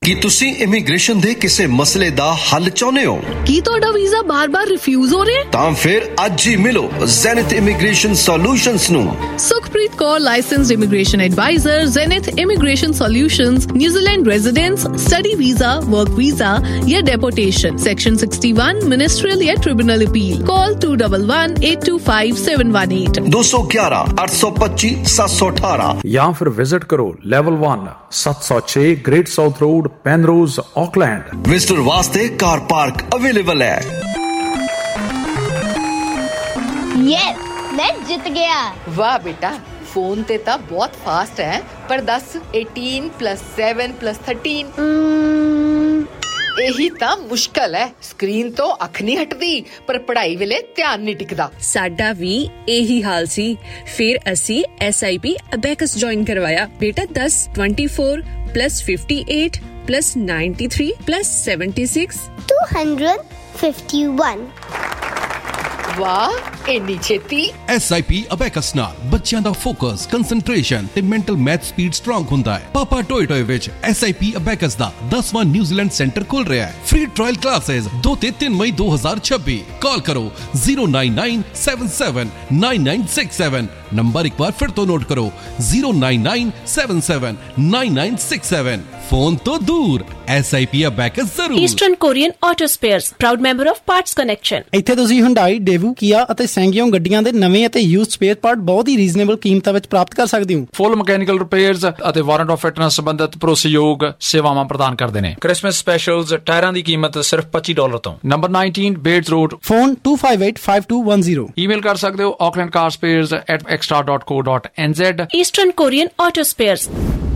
ਕੀ ਤੁਸੀਂ ਇਮੀਗ੍ਰੇਸ਼ਨ ਦੇ ਕਿਸੇ ਮਸਲੇ ਦਾ ਹੱਲ ਚਾਹੁੰਦੇ ਹੋ? ਕੀ ਤੁਹਾਡਾ ਵੀਜ਼ਾ ਬਾਰ-ਬਾਰ ਰਿਫਿਊਜ਼ ਹੋ ਰਿਹਾ? ਤਾਂ ਫਿਰ ਅੱਜ ਹੀ ਮਿਲੋ ਜ਼ੈਨਿਥ ਇਮੀਗ੍ਰੇਸ਼ਨ ਸੋਲਿਊਸ਼ਨਸ ਨੂੰ। Sukhpreet Kaur, licensed immigration advisor, ਜ਼ੈਨਿਥ immigration solutions, New Zealand residence, study visa, work visa ਜਾਂ डेपोटेशन, सेक्शन 61, मिनिस्ट्रियल या ट्रिब्यूनल अपील। कॉल 2118255718 211 825 718 या फिर विजिट करो level 1 706 great south road, Penrose, Auckland. Visitor वास्ते कार पार्क अवेलेबल है। यस, मैं जीत गया। वाह बेटा, फोन ते ता बहुत फास्ट है, पर 10 18 + 7 + 13 ਇਹੀ ਤਾਂ ਮੁਸ਼ਕਲ ਹੈ। ਸਕਰੀਨ ਤੋਂ ਅੱਖ ਨਹੀਂ ਹਟਦੀ, ਪਰ ਪੜ੍ਹਾਈ ਵੇਲੇ ਧਿਆਨ ਨਹੀਂ ਟਿਕਦਾ। ਸਾਡਾ ਵੀ ਇਹੀ ਹਾਲ ਸੀ। ਫਿਰ ਅਸੀਂ SIP Abacus ਜੁਆਇਨ ਕਰਵਾਇਆ। ਬੇਟਾ 10 24 + 58 + 93 + 76 251। ਵਾਹ, ਇੰਨੀ ਛੇਤੀ। SIP Abacus ਨਾਲ ਬੱਚਿਆਂ ਦਾ ਫੋਕਸ, ਕੰਸੈਂਟਰੇਸ਼ਨ ਤੇ ਮੈਂਟਲ ਮੈਥ ਸਪੀਡ ਸਟਰੋਂਗ ਹੁੰਦਾ ਹੈ। ਪਾਪਾ ਟੋਏ ਵਿੱਚ SIP Abacus ਦਾ 10ਵਾਂ ਨਿਊਜ਼ੀਲੈਂਡ ਸੈਂਟਰ ਖੁੱਲ ਰਿਹਾ ਹੈ। ਫ੍ਰੀ ਟ੍ਰਾਇਲ ਕਲਾਸਿਸ 2 ਤੇ 3 ਮਈ 2026। ਕਾਲ ਕਰੋ 09977999967। ਨੰਬਰ ਇੱਕ ਵਾਰ ਫਿਰ ਤੋਂ ਨੋਟ ਕਰੋ 09977999967। ਫੋਨ ਤੋਂ ਦੂਰ SIP Abacus ਜ਼ਰੂਰ। Eastern Korean auto spares, proud member of parts connection. ਇੱਥੇ ਤੁਸੀਂ ਹੁੰਡਾਈ, ਡੇਵੂ, ਕੀਆ ਅਤੇ ਸੈਂਗਯੋਂਗ ਗੱਡੀਆਂ ਦੇ ਨਵੇਂ ਅਤੇ ਯੂਜ਼ਡ ਸਪੇਅਰ ਪਾਰਟ ਬਹੁਤ ਹੀ ਰੀਜ਼ਨੇਬਲ ਕੀਮਤਾਂ ਵਿੱਚ ਪ੍ਰਾਪਤ ਕਰ ਸਕਦੇ ਹੋ। ਫੁੱਲ ਮਕੈਨੀਕਲ ਰਿਪੇਅਰਸ ਅਤੇ ਵਾਰੰਟ ਆਫ ਫਿਟਨੈਸ ਸੰਬੰਧਿਤ ਭਰੋਸੇਯੋਗ ਸੇਵਾਵਾਂ ਪ੍ਰਦਾਨ ਕਰਦੇ ਨੇ। ਕ੍ਰਿਸਮਸ ਸਪੈਸ਼ਲਸ, ਟਾਇਰਾਂ ਦੀ ਕੀਮਤ ਸਿਰਫ $25 ਤੋਂ। Number 19 ਬੇਡਸ road, phone 2585210। ਈਮੇਲ ਕਰ ਸਕਦੇ ਹੋ aucklandcarspares@extra.co.nz। Eastern Korean auto spares.